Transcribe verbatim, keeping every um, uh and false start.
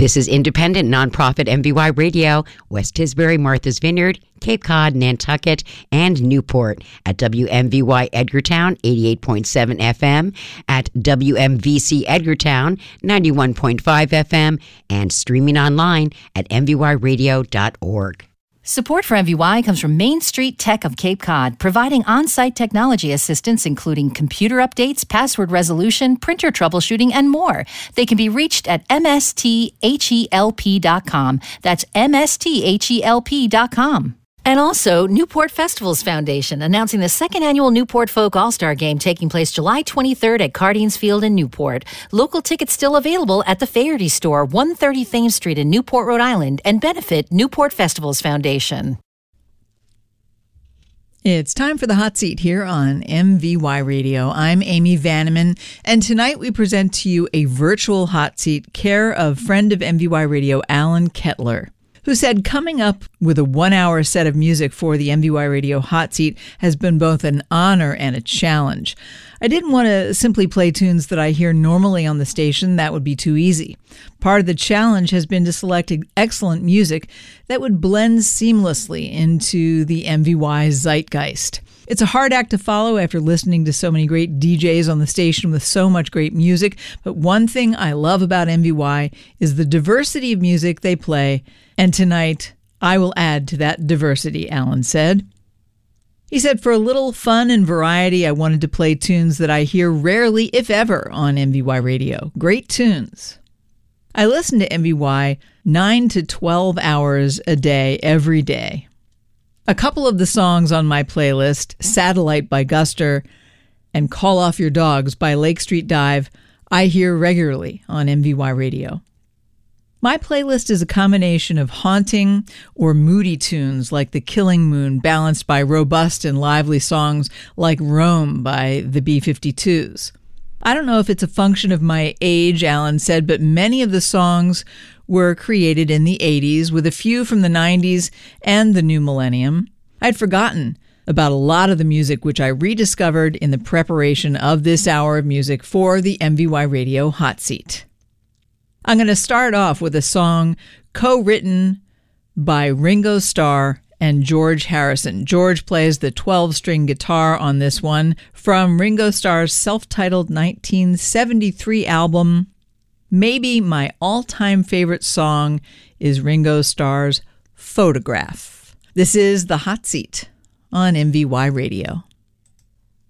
This is independent nonprofit M V Y Radio, West Tisbury, Martha's Vineyard, Cape Cod, Nantucket, and Newport at W M V Y Edgartown eighty-eight point seven F M, at W M V C Edgartown ninety-one point five F M, and streaming online at m v y radio dot org. Support for M V Y comes from Main Street Tech of Cape Cod, providing on-site technology assistance including computer updates, password resolution, printer troubleshooting, and more. They can be reached at m s t help dot com. That's m s t help dot com. And also, Newport Festivals Foundation, announcing the second annual Newport Folk All-Star Game taking place July twenty-third at Cardines Field in Newport. Local tickets still available at the Faherty Store, one thirty Thames Street in Newport, Rhode Island, and benefit Newport Festivals Foundation. It's time for the hot seat here on M V Y Radio. I'm Amy Vanneman, and tonight we present to you a virtual hot seat, care of friend of M V Y Radio, Alan Kettler, who said coming up with a one-hour set of music for the M V Y Radio Hot Seat has been both an honor and a challenge. I didn't want to simply play tunes that I hear normally on the station. That would be too easy. Part of the challenge has been to select excellent music that would blend seamlessly into the M V Y zeitgeist. It's a hard act to follow after listening to so many great D Js on the station with so much great music, but one thing I love about M V Y is the diversity of music they play, and tonight I will add to that diversity, Alan said. He said, for a little fun and variety, I wanted to play tunes that I hear rarely, if ever, on M V Y Radio. Great tunes. I listen to M V Y nine to twelve hours a day, every day. A couple of the songs on my playlist, Satellite by Guster and Call Off Your Dogs by Lake Street Dive, I hear regularly on M V Y Radio. My playlist is a combination of haunting or moody tunes like The Killing Moon, balanced by robust and lively songs like Rome by the B fifty-twos. I don't know if it's a function of my age, Alan said, but many of the songs were created in the eighties, with a few from the nineties and the new millennium. I'd forgotten about a lot of the music which I rediscovered in the preparation of this hour of music for the M V Y Radio Hot Seat. I'm going to start off with a song co-written by Ringo Starr and George Harrison. George plays the twelve-string guitar on this one from Ringo Starr's self-titled nineteen seventy-three album. Maybe my all-time favorite song is Ringo Starr's Photograph. This is The Hot Seat on M V Y Radio.